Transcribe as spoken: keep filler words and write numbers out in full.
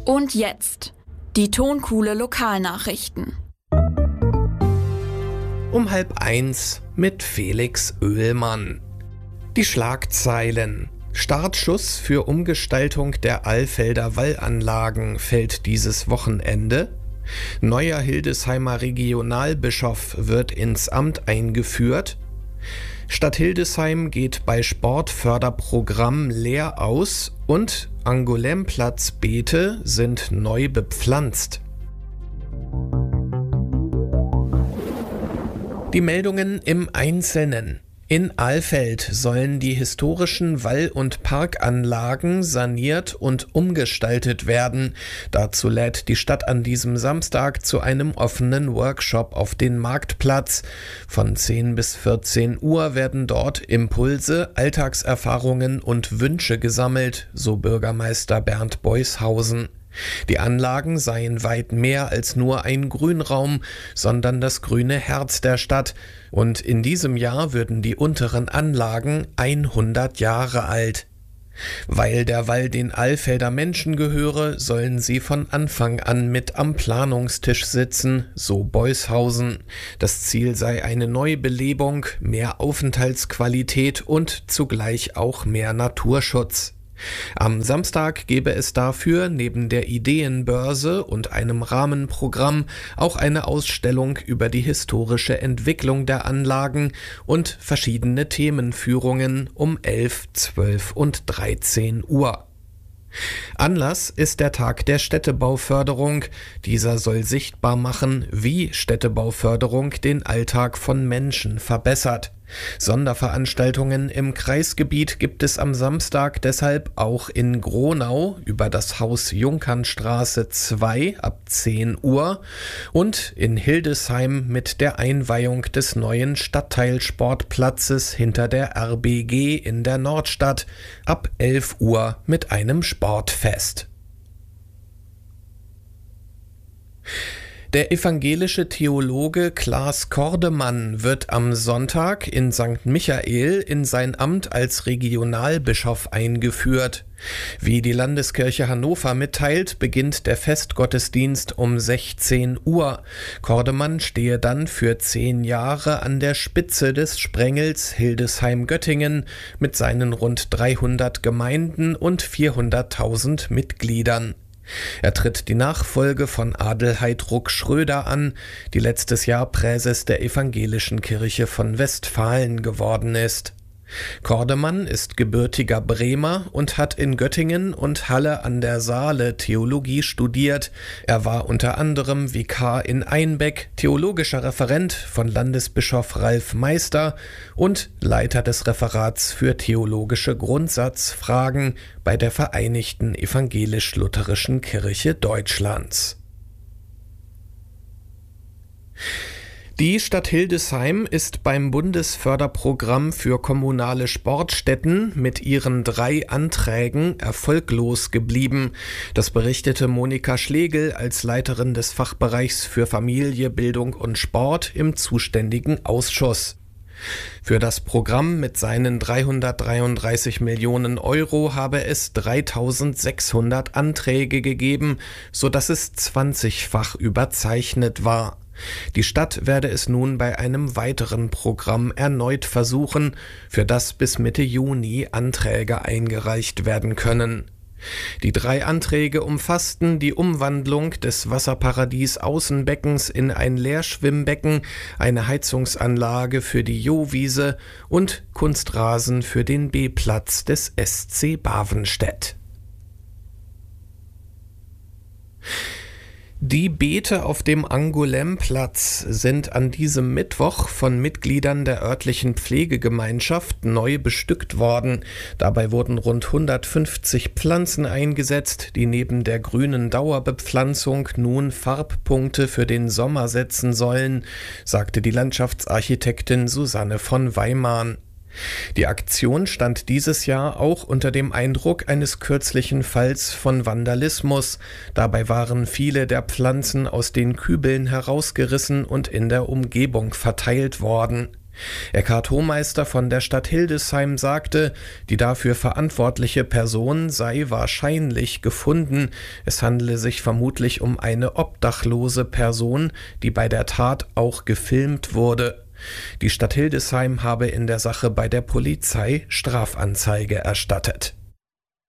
Und jetzt die Tonkuhle Lokalnachrichten. Um halb eins mit Felix Oehlmann. Die Schlagzeilen. Startschuss für Umgestaltung der Alfelder Wallanlagen fällt dieses Wochenende. Neuer Hildesheimer Regionalbischof wird ins Amt eingeführt. Stadt Hildesheim geht bei Sportförderprogramm leer aus und Angoulême-Platz-Beete sind neu bepflanzt. Die Meldungen im Einzelnen. In Alfeld sollen die historischen Wall- und Parkanlagen saniert und umgestaltet werden. Dazu lädt die Stadt an diesem Samstag zu einem offenen Workshop auf den Marktplatz. Von zehn bis vierzehn Uhr werden dort Impulse, Alltagserfahrungen und Wünsche gesammelt, so Bürgermeister Bernd Beushausen. Die Anlagen seien weit mehr als nur ein Grünraum, sondern das grüne Herz der Stadt. Und in diesem Jahr würden die unteren Anlagen hundert Jahre alt. Weil der Wall den Alfelder Menschen gehöre, sollen sie von Anfang an mit am Planungstisch sitzen, so Beushausen. Das Ziel sei eine Neubelebung, mehr Aufenthaltsqualität und zugleich auch mehr Naturschutz. Am Samstag gebe es dafür neben der Ideenbörse und einem Rahmenprogramm auch eine Ausstellung über die historische Entwicklung der Anlagen und verschiedene Themenführungen um elf, zwölf und dreizehn Uhr. Anlass ist der Tag der Städtebauförderung. Dieser soll sichtbar machen, wie Städtebauförderung den Alltag von Menschen verbessert. Sonderveranstaltungen im Kreisgebiet gibt es am Samstag deshalb auch in Gronau über das Haus Junkernstraße zwei ab zehn Uhr und in Hildesheim mit der Einweihung des neuen Stadtteilsportplatzes hinter der R B G in der Nordstadt ab elf Uhr mit einem Sportfest. Der evangelische Theologe Klaas Kordemann wird am Sonntag in Sankt Michael in sein Amt als Regionalbischof eingeführt. Wie die Landeskirche Hannover mitteilt, beginnt der Festgottesdienst um sechzehn Uhr. Kordemann stehe dann für zehn Jahre an der Spitze des Sprengels Hildesheim-Göttingen mit seinen rund dreihundert Gemeinden und vierhunderttausend Mitgliedern. Er tritt die Nachfolge von Adelheid Ruck-Schröder an, die letztes Jahr Präses der Evangelischen Kirche von Westfalen geworden ist. Kordemann ist gebürtiger Bremer und hat in Göttingen und Halle an der Saale Theologie studiert. Er war unter anderem Vikar in Einbeck, theologischer Referent von Landesbischof Ralf Meister und Leiter des Referats für theologische Grundsatzfragen bei der Vereinigten Evangelisch-Lutherischen Kirche Deutschlands. Die Stadt Hildesheim ist beim Bundesförderprogramm für kommunale Sportstätten mit ihren drei Anträgen erfolglos geblieben. Das berichtete Monika Schlegel als Leiterin des Fachbereichs für Familie, Bildung und Sport im zuständigen Ausschuss. Für das Programm mit seinen dreihundertdreiunddreißig Millionen Euro habe es dreitausendsechshundert Anträge gegeben, sodass es zwanzigfach überzeichnet war. Die Stadt werde es nun bei einem weiteren Programm erneut versuchen, für das bis Mitte Juni Anträge eingereicht werden können. Die drei Anträge umfassten die Umwandlung des Wasserparadies Außenbeckens in ein Leerschwimmbecken, eine Heizungsanlage für die Jowiese und Kunstrasen für den B-Platz des S C Bavenstedt. Die Beete auf dem Angoulême-Platz sind an diesem Mittwoch von Mitgliedern der örtlichen Pflegegemeinschaft neu bestückt worden. Dabei wurden rund hundertfünfzig Pflanzen eingesetzt, die neben der grünen Dauerbepflanzung nun Farbpunkte für den Sommer setzen sollen, sagte die Landschaftsarchitektin Susanne von Weimann. Die Aktion stand dieses Jahr auch unter dem Eindruck eines kürzlichen Falls von Vandalismus. Dabei waren viele der Pflanzen aus den Kübeln herausgerissen und in der Umgebung verteilt worden. Eckhard Hohmeister von der Stadt Hildesheim sagte, die dafür verantwortliche Person sei wahrscheinlich gefunden. Es handele sich vermutlich um eine obdachlose Person, die bei der Tat auch gefilmt wurde. Die Stadt Hildesheim habe in der Sache bei der Polizei Strafanzeige erstattet.